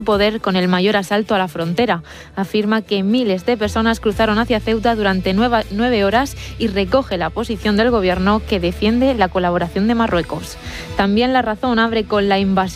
poder con el mayor asalto a la frontera. Afirma que miles de personas cruzaron hacia Ceuta durante 9 horas y recoge la posición del gobierno que defiende la colaboración de Marruecos. También La Razón abre con la invasión